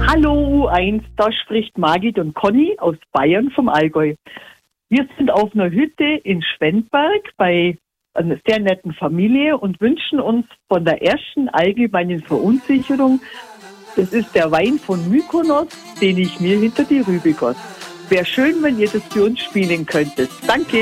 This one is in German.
Hallo U1, da spricht Margit und Conny aus Bayern vom Allgäu. Wir sind auf einer Hütte in Schwendberg bei einer sehr netten Familie und wünschen uns von der ersten allgemeinen Verunsicherung, das ist der Wein von Mykonos, den ich mir hinter die Rübe goss. Wäre schön, wenn ihr das für uns spielen könntet. Danke.